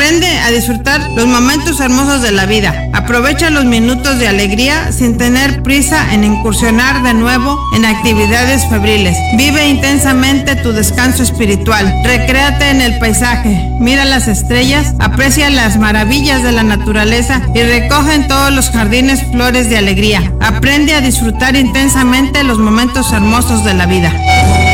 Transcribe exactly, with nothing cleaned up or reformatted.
Aprende a disfrutar los momentos hermosos de la vida. Aprovecha los minutos de alegría sin tener prisa en incursionar de nuevo en actividades febriles. Vive intensamente tu descanso espiritual. Recréate en el paisaje. Mira las estrellas, aprecia las maravillas de la naturaleza y recoge en todos los jardines flores de alegría. Aprende a disfrutar intensamente los momentos hermosos de la vida.